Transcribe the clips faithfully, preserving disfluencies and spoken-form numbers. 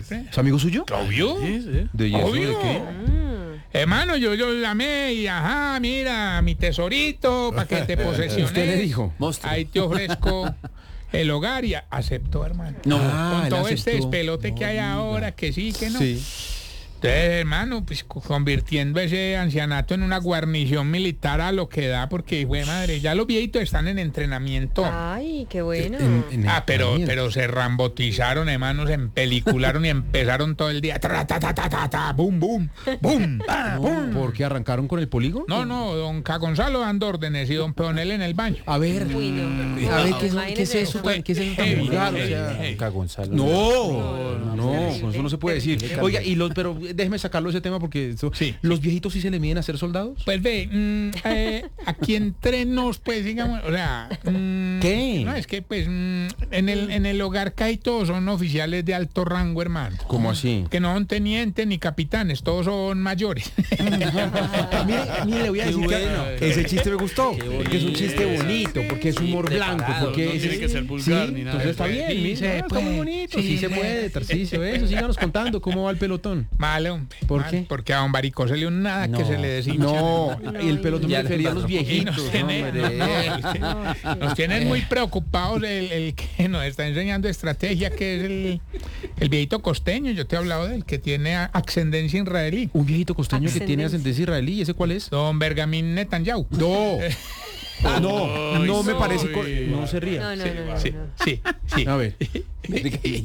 ¿Es amigo suyo? ¿Obvio? Sí, sí. ¿De, y eso Obvio. de qué? Hermano, yo lo llamé y ajá, mira, mi tesorito, para que te posesiones. ¿Usted le dijo? Monstruo. Ahí te ofrezco el hogar y aceptó, hermano. No, Con ah, él todo este aceptó. despelote No que hay diga. ahora, que sí, que no. Sí. Entonces, hermano, pues co- convirtiendo ese ancianato en una guarnición militar a lo que da, porque, güey, madre, ya los viejitos están en entrenamiento. Ay, qué bueno. En- en Ah, pero, entrenamiento. pero se rambotizaron, hermano, se empelicularon y empezaron todo el día. Tra, ta, ta, ta, ta, ta, bum, bum, bum, pa, bum. ¿Por qué arrancaron con el polígono? No, no, don Ca Gonzalo dando órdenes y don Peonel en el baño. A ver, Uy, no. a ver, ¿qué, es- Imagínese qué es eso? eso. tan- ¿Qué es eso tan Heavy, vulgar? O heavy, sea, heavy. Ca Gonzalo. No, no, no, con eso no se puede decir. terrible. Oiga, y los, pero déjeme sacarlo de ese tema porque eso- Sí. ¿los viejitos sí se le miden a ser soldados? Pues ve, mm, eh, aquí entre nos, pues digamos, o sea... mm, ¿Qué? No, es que pues mm, en el en el hogar casi todos son oficiales de alto rango, hermano. ¿Cómo así? Que no son tenientes ni capitanes, todos son mayores. mire, mire, le voy a Qué decir bueno. que ese chiste me gustó, Qué porque es un chiste bonito, porque es humor blanco, preparado, porque no es- tiene que ser vulgar sí, ni nada. entonces está bien, Sí, mire, se ah, está puede. muy bonito, sí, Sí, se se puede, puede. Tarcisio, eso, síganos contando cómo va el pelotón. Mal, hombre. ¿Por mal, qué? Porque a don Baricosa le un nada que No, se le deshincha. No, y el pelotón me Ya refería a los le Y viejitos, nos, ¿no, tiene- hombre? no, no, nos tienen muy preocupados el, el que nos está enseñando estrategia, que es el, el viejito costeño. Yo te he hablado del que tiene a- ascendencia israelí. Un viejito costeño que tiene Ascendencia. ascendencia israelí, ¿ese cuál es? Don Bergamín Netanyahu. No, no, no me Ay, parece, no, co- no se ría. No, no, no, no, Sí, no. sí, sí. A ver, No,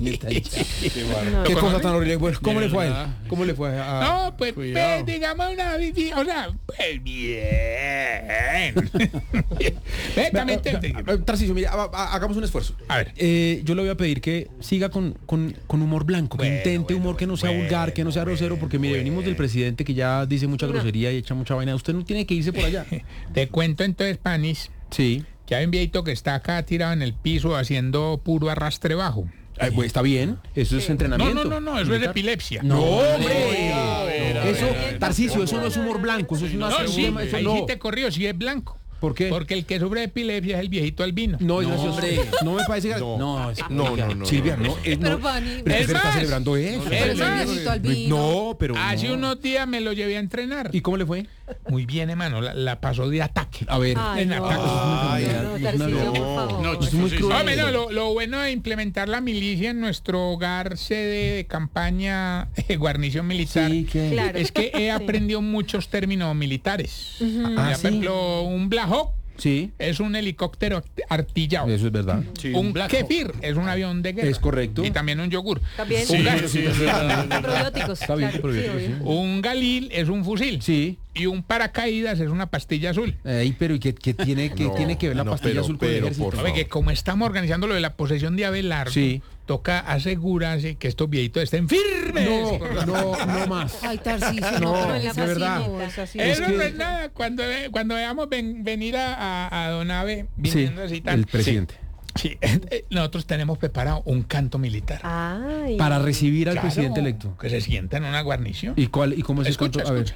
qué ¿Lo cosa conoce? tan horrible. Bueno, ¿cómo De le fue a él? verdad. ¿Cómo le fue a...? No, pues, Cuidado. pues, digamos una vi- o sea, pues bien. Ve, también te- te- Eh, Tarcisio, mira, ha- ha- hagamos un esfuerzo. A ver. Eh, yo le voy a pedir que siga con, con, con humor blanco, que Bueno, intente bueno, humor que no sea bueno, vulgar, que no sea grosero, porque mire, venimos del presidente que ya dice mucha grosería y echa mucha vaina. Usted no tiene que irse por allá. te cuento entonces, Panis, Sí. que hay un viejito que está acá tirado en el piso haciendo puro arrastre bajo. Ay, pues, está bien, eso es No, entrenamiento. no, no, no, eso es militar. epilepsia. No, hombre. Oiga, a ver, a Eso, ver. Tarcisio, eso no es humor blanco, eso es una No, sí, eso ahí no. sí te corrió, sí es blanco. ¿Por qué? Porque el que sufre de epilepsia es el viejito albino. No, es No, gracioso. hombre. No me parece que... No, es- No, no, no. Silvia, no. es- Pero, no. Pani, Pero es usted está más, celebrando eso. es Pero más. el viejito albino. No, pero Hace no. unos días me lo llevé a entrenar. ¿Y cómo le fue? Muy bien, hermano, la, la pasó de ataque. A ver. Ay, En no, ataque. Ay, no, es Tarcisio, una- por no, favor. no, Es muy sí, cruel. Hombre, no, lo, lo bueno de implementar la milicia en nuestro hogar sede de campaña eh, guarnición militar Sí, que... Claro. es que he aprendido muchos términos militares. Por Ah, ¿sí? ejemplo, un Black Hawk Sí, es un helicóptero art- artillado. eso es verdad. Sí, Un Black kefir es un avión de guerra. Es correcto. Y también un yogur. También. Un, Sí, ga- sí, es verdad. Probióticos. Está bien, claro, probióticos, sí, obvio. sí. un galil es un fusil. Sí. Y un paracaídas es una pastilla azul. Ey, pero ¿y qué, qué tiene, qué No, tiene que ver la no, pastilla pero- azul con el pero, ejército? por Oye, favor. que como estamos organizando lo de la posesión de Abelardo, Sí. toca asegurarse que estos viejitos estén firmes. No, no, no más. Ay, Tarcisio, No, no, pero en la de verdad. no, es así. Eso Es que- no es nada. Cuando, ve- cuando veamos ven- venir a, a, a Don Abe viniendo así Sí, tan- el presidente. Sí, eh, nosotros tenemos preparado un canto militar. Ay. Para recibir al Claro, presidente electo. Que se sienta en una guarnición. ¿Y cuál y cómo es el Escucha, canto? A ver. escucha.